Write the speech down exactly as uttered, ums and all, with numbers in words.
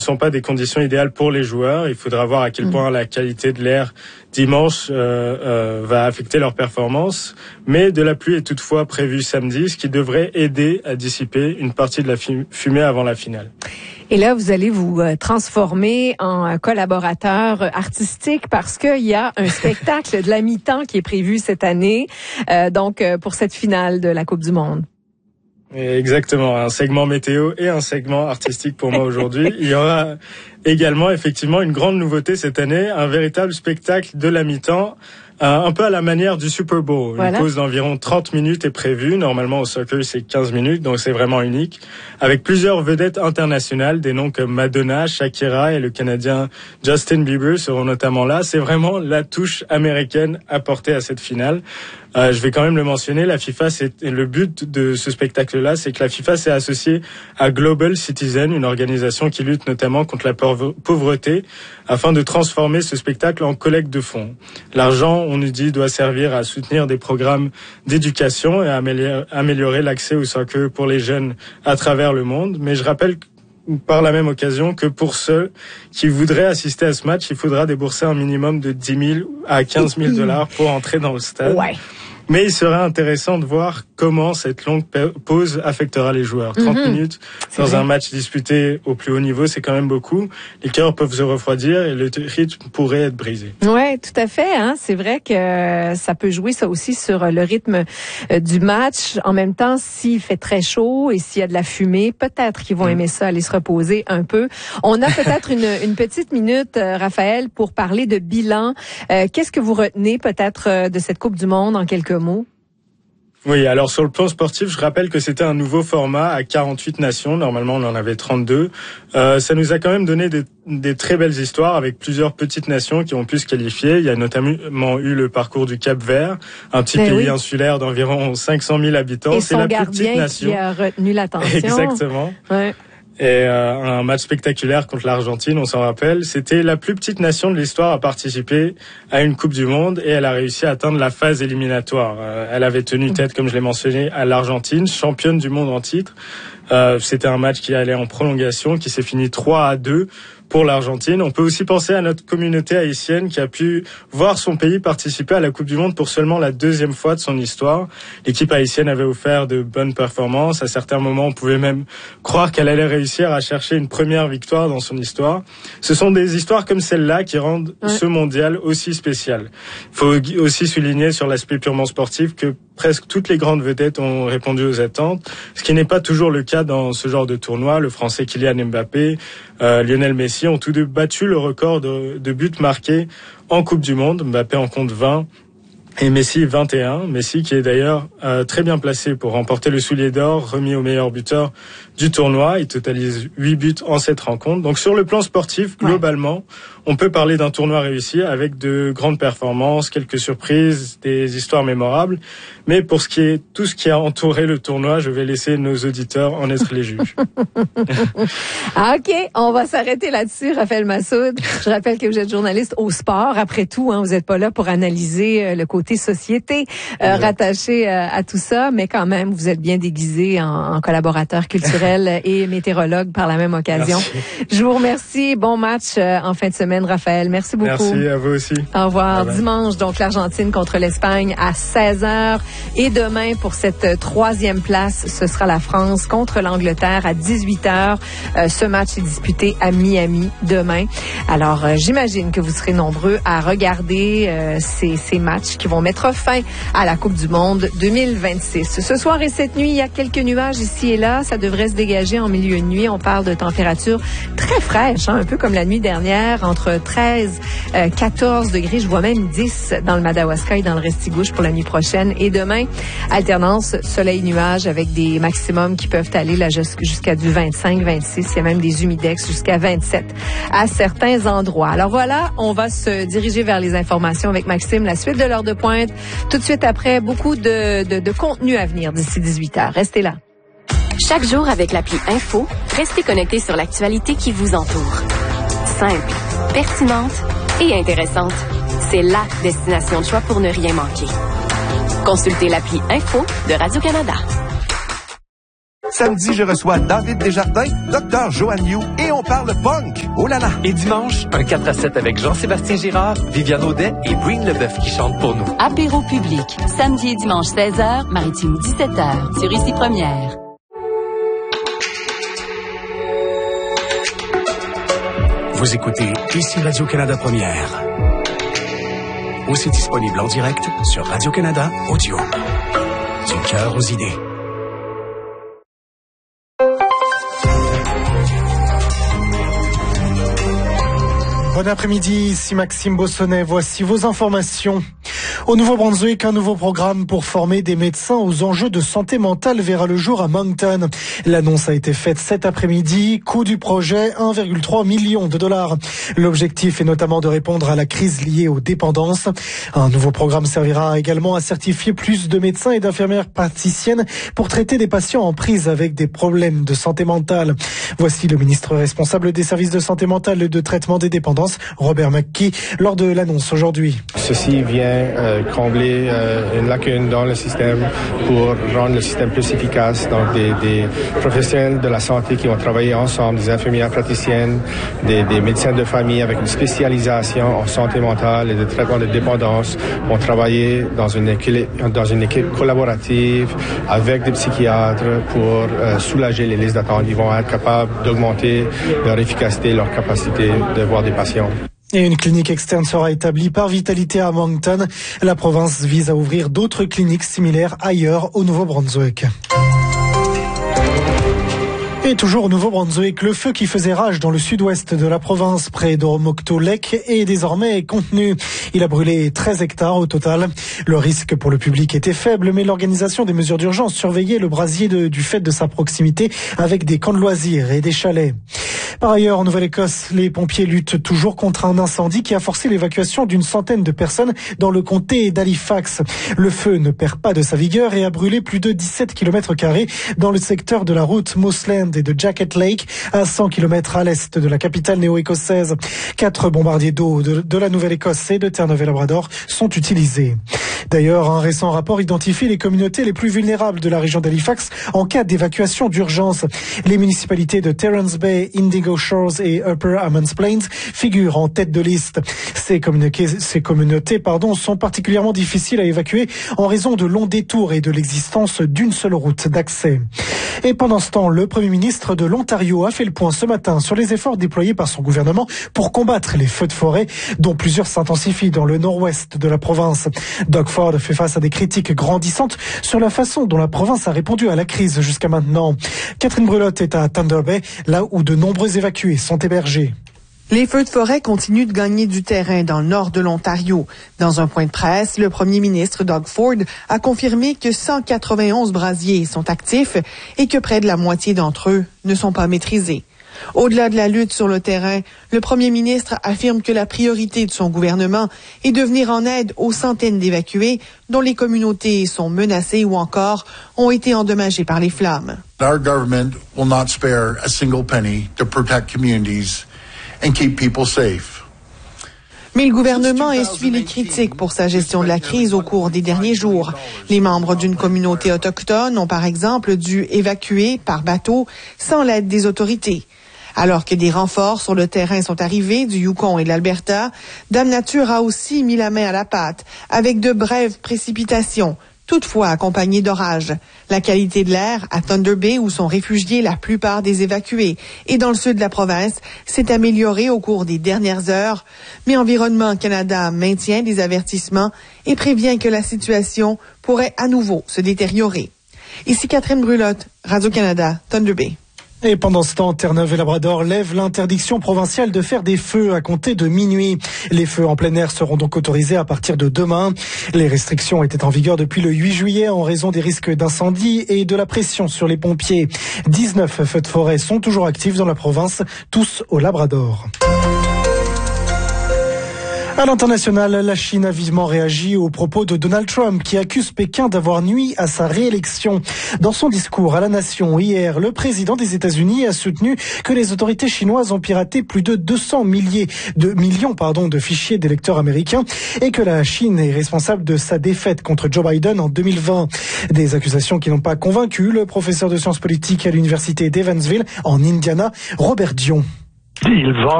ne sont pas des conditions idéales pour les joueurs. Il faudra voir à quel point la qualité de l'air dimanche euh, euh, va affecter leur performance. Mais de la pluie est toutefois prévue samedi, ce qui devrait aider à dissiper une partie de la fumée avant la finale. Et là, vous allez vous transformer en collaborateur artistique parce qu'il y a un spectacle de la mi-temps qui est prévu cette année, euh, donc pour cette finale de la Coupe du Monde. Exactement, un segment météo et un segment artistique pour moi aujourd'hui. Il y aura également effectivement une grande nouveauté cette année, un véritable spectacle de la mi-temps, un peu à la manière du Super Bowl. Voilà. Une pause d'environ trente minutes est prévue. Normalement au soccer c'est quinze minutes, donc c'est vraiment unique. Avec plusieurs vedettes internationales, des noms comme Madonna, Shakira et le Canadien Justin Bieber seront notamment là. C'est vraiment la touche américaine apportée à cette finale. Euh, je vais quand même le mentionner, la FIFA, c'est le but de ce spectacle-là, c'est que la FIFA s'est associée à Global Citizen, une organisation qui lutte notamment contre la pauvreté, afin de transformer ce spectacle en collecte de fonds. L'argent, on nous dit, doit servir à soutenir des programmes d'éducation et à améliorer l'accès au soccer pour les jeunes à travers le monde. Mais je rappelle par la même occasion que pour ceux qui voudraient assister à ce match, il faudra débourser un minimum de dix mille à quinze mille dollars pour entrer dans le stade. Ouais. Mais il serait intéressant de voir comment cette longue pause affectera les joueurs. trente mm-hmm. minutes dans vrai. Un match disputé au plus haut niveau, c'est quand même beaucoup. Les cœurs peuvent se refroidir et le rythme pourrait être brisé. Ouais, tout à fait. Hein. C'est vrai que ça peut jouer ça aussi sur le rythme du match. En même temps, s'il fait très chaud et s'il y a de la fumée, peut-être qu'ils vont mm. aimer ça, aller se reposer un peu. On a peut-être une, une petite minute, Raphaël, pour parler de bilan. Euh, qu'est-ce que vous retenez peut-être de cette Coupe du Monde en quelques mots? Oui, alors sur le plan sportif, je rappelle que c'était un nouveau format à quarante-huit nations. Normalement, on en avait trente-deux. Euh, ça nous a quand même donné des, des très belles histoires avec plusieurs petites nations qui ont pu se qualifier. Il y a notamment eu le parcours du Cap-Vert, un petit Mais pays oui. insulaire d'environ cinq cent mille habitants. Et c'est son la plus petite nation qui a retenu l'attention. Exactement. Ouais. Et euh, un match spectaculaire contre l'Argentine, on s'en rappelle. C'était la plus petite nation de l'histoire à participer à une Coupe du Monde et elle a réussi à atteindre la phase éliminatoire. Euh, elle avait tenu tête, comme je l'ai mentionné, à l'Argentine, championne du monde en titre. Euh, c'était un match qui allait en prolongation, qui s'est fini trois à deux pour l'Argentine. On peut aussi penser à notre communauté haïtienne qui a pu voir son pays participer à la Coupe du Monde pour seulement la deuxième fois de son histoire. L'équipe haïtienne avait offert de bonnes performances. À certains moments, on pouvait même croire qu'elle allait réussir à chercher une première victoire dans son histoire. Ce sont des histoires comme celle-là qui rendent ouais. ce mondial aussi spécial. Il faut aussi souligner sur l'aspect purement sportif que presque toutes les grandes vedettes ont répondu aux attentes, ce qui n'est pas toujours le cas dans ce genre de tournoi. Le Français Kylian Mbappé, euh, Lionel Messi ont tous deux battu le record de, de buts marqués en Coupe du Monde. Mbappé en compte vingt et Messi vingt et un. Messi qui est d'ailleurs euh, très bien placé pour remporter le soulier d'or remis au meilleur buteur du tournoi. Il totalise huit buts en cette rencontre. Donc sur le plan sportif, globalement, ouais. on peut parler d'un tournoi réussi avec de grandes performances, quelques surprises, des histoires mémorables. Mais pour ce qui est tout ce qui a entouré le tournoi, je vais laisser nos auditeurs en être les juges. Ah, OK, on va s'arrêter là-dessus, Raphaël Massoud. Je rappelle que vous êtes journaliste au sport. Après tout, hein, vous n'êtes pas là pour analyser le côté société euh, rattaché euh, à tout ça, mais quand même, vous êtes bien déguisé en, en collaborateur culturel et météorologue par la même occasion. Merci. Je vous remercie. Bon match euh, en fin de semaine, Raphaël. Merci beaucoup. Merci à vous aussi. Au revoir. Bye bye. Dimanche, donc l'Argentine contre l'Espagne à seize heures. Et demain, pour cette troisième place, ce sera la France contre l'Angleterre à dix-huit heures. Euh, ce match est disputé à Miami demain. Alors, euh, j'imagine que vous serez nombreux à regarder euh, ces, ces matchs qui vont mettre fin à la Coupe du Monde deux mille vingt-six. Ce soir et cette nuit, il y a quelques nuages ici et là. Ça devrait se dégager en milieu de nuit. On parle de températures très fraîches, hein, un peu comme la nuit dernière, entre treize, euh, quatorze degrés. Je vois même dix dans le Madawaska et dans le Restigouche pour la nuit prochaine. Et demain, alternance soleil-nuage avec des maximums qui peuvent aller là jusqu'à du vingt-cinq, vingt-six. Il y a même des humidex jusqu'à vingt-sept à certains endroits. Alors voilà, on va se diriger vers les informations avec Maxime. La suite de l'heure de pointe. Tout de suite après, beaucoup de, de, de contenu à venir d'ici dix-huit heures. Restez là. Chaque jour avec l'appli Info, restez connectés sur l'actualité qui vous entoure. Simple, pertinente et intéressante. C'est la destination de choix pour ne rien manquer. Consultez l'appli Info de Radio-Canada. Samedi, je reçois David Desjardins, Docteur Joanne Liu et on on parle punk. Oh là là. Et dimanche, un quatre à sept avec Jean-Sébastien Girard, Viviane Audet et Breen Leboeuf qui chantent pour nous. Apéro public, samedi et dimanche seize heures, Maritime dix-sept heures, sur Ici Première. Vous écoutez Ici Radio-Canada Première. Aussi disponible en direct sur Radio-Canada Audio. Du cœur aux idées. Bon après-midi, ici Maxime Bossonnet. Voici vos informations. Au Nouveau-Brunswick, un nouveau programme pour former des médecins aux enjeux de santé mentale verra le jour à Moncton. L'annonce a été faite cet après-midi. Coût du projet, un virgule trois million de dollars. L'objectif est notamment de répondre à la crise liée aux dépendances. Un nouveau programme servira également à certifier plus de médecins et d'infirmières praticiennes pour traiter des patients en prise avec des problèmes de santé mentale. Voici le ministre responsable des services de santé mentale et de traitement des dépendances, Robert McKee, lors de l'annonce aujourd'hui. Ceci vient euh, combler euh, une lacune dans le système pour rendre le système plus efficace. Donc des, des professionnels de la santé qui ont travaillé ensemble, des infirmières praticiennes, des, des médecins de famille avec une spécialisation en santé mentale et de traitement de dépendance, ont travaillé dans une équipe, dans une équipe collaborative avec des psychiatres pour euh, soulager les listes d'attente. Ils vont être capables d'augmenter leur efficacité, leur capacité de voir des patients. Et une clinique externe sera établie par Vitalité à Moncton. La province vise à ouvrir d'autres cliniques similaires ailleurs au Nouveau-Brunswick. Et toujours au Nouveau-Brunswick, le feu qui faisait rage dans le sud-ouest de la province près d'Oromocto Lake est désormais contenu. Il a brûlé treize hectares au total. Le risque pour le public était faible, mais l'organisation des mesures d'urgence surveillait le brasier de, du fait de sa proximité avec des camps de loisirs et des chalets. Par ailleurs, en Nouvelle-Écosse, les pompiers luttent toujours contre un incendie qui a forcé l'évacuation d'une centaine de personnes dans le comté d'Halifax. Le feu ne perd pas de sa vigueur et a brûlé plus de dix-sept kilomètres carrés dans le secteur de la route Mossland et de Jacket Lake, à cent kilomètres à l'est de la capitale néo-écossaise. Quatre bombardiers d'eau de, de la Nouvelle-Écosse et de Terre-Neuve-et-Labrador sont utilisés. D'ailleurs, un récent rapport identifie les communautés les plus vulnérables de la région d'Halifax en cas d'évacuation d'urgence. Les municipalités de Terrence Bay, Indigo Shores et Upper Hammonds Plains figurent en tête de liste. Ces communautés, ces communautés pardon, sont particulièrement difficiles à évacuer en raison de longs détours et de l'existence d'une seule route d'accès. Et pendant ce temps, le Premier ministre de l'Ontario a fait le point ce matin sur les efforts déployés par son gouvernement pour combattre les feux de forêt, dont plusieurs s'intensifient dans le nord-ouest de la province. Doug Ford fait face à des critiques grandissantes sur la façon dont la province a répondu à la crise jusqu'à maintenant. Catherine Brulotte est à Thunder Bay, là où de nombreux évacués sont hébergés. Les feux de forêt continuent de gagner du terrain dans le nord de l'Ontario. Dans un point de presse, le premier ministre Doug Ford a confirmé que cent quatre-vingt-onze brasiers sont actifs et que près de la moitié d'entre eux ne sont pas maîtrisés. Au-delà de la lutte sur le terrain, le premier ministre affirme que la priorité de son gouvernement est de venir en aide aux centaines d'évacués dont les communautés sont menacées ou encore ont été endommagées par les flammes. Our government will not spare a single penny to protect communities and keep people safe. Mais le gouvernement essuie les critiques pour sa gestion de la crise au cours des derniers jours. Les membres d'une communauté autochtone ont par exemple dû évacuer par bateau sans l'aide des autorités. Alors que des renforts sur le terrain sont arrivés du Yukon et de l'Alberta, Dame Nature a aussi mis la main à la pâte avec de brèves précipitations, toutefois accompagnées d'orages. La qualité de l'air à Thunder Bay, où sont réfugiés la plupart des évacués, et dans le sud de la province, s'est améliorée au cours des dernières heures. Mais Environnement Canada maintient des avertissements et prévient que la situation pourrait à nouveau se détériorer. Ici Catherine Brulotte, Radio-Canada, Thunder Bay. Et pendant ce temps, Terre-Neuve-et-Labrador lève l'interdiction provinciale de faire des feux à compter de minuit. Les feux en plein air seront donc autorisés à partir de demain. Les restrictions étaient en vigueur depuis le huit juillet en raison des risques d'incendie et de la pression sur les pompiers. dix-neuf feux de forêt sont toujours actifs dans la province, tous au Labrador. À l'international, la Chine a vivement réagi aux propos de Donald Trump qui accuse Pékin d'avoir nui à sa réélection. Dans son discours à la nation hier, le président des États-Unis a soutenu que les autorités chinoises ont piraté plus de deux cents milliers de millions pardon, de fichiers d'électeurs américains et que la Chine est responsable de sa défaite contre Joe Biden en deux mille vingt. Des accusations qui n'ont pas convaincu le professeur de sciences politiques à l'université d'Evansville en Indiana, Robert Dion. ils vendent